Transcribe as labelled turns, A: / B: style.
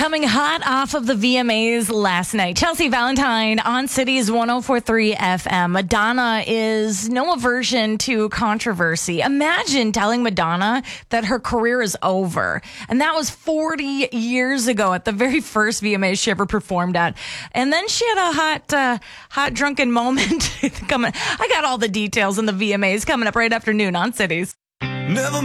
A: Coming hot off of the VMAs last night, Chelsea Valentine on Cities 104.3 FM. Madonna is no aversion to controversy. Imagine telling Madonna that her career is over. And that was 40 years ago at the very first VMAs she ever performed at. And then she had a hot drunken moment coming. I got all the details in the VMAs coming up right after noon on Cities.
B: Never